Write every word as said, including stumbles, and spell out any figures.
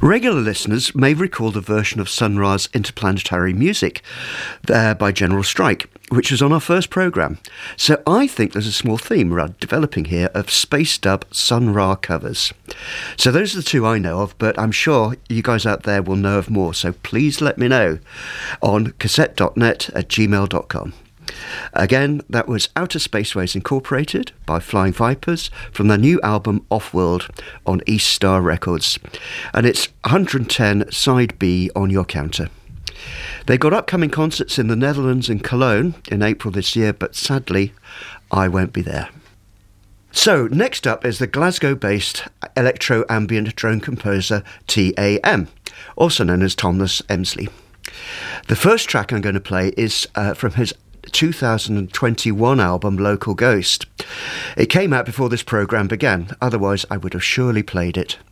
Regular listeners may recall the version of Sun Ra's Interplanetary Music there by General Strike, which was on our first programme. So I think there's a small theme we're developing here of space dub Sun Ra covers. So those are the two I know of, but I'm sure you guys out there will know of more, so please let me know on cassette dot net at gmail dot com. Again, that was Outer Spaceways Incorporated by Flying Vipers from their new album Off-World on East Star Records. And it's one hundred ten side B on your counter. They've got upcoming concerts in the Netherlands and Cologne in April this year, but sadly, I won't be there. So, next up is the Glasgow-based electro-ambient drone composer T A M, also known as Thomas Emsley. The first track I'm going to play is uh, from his two thousand twenty-one album Local Ghost. It came out before this programme began, otherwise I would have surely played it.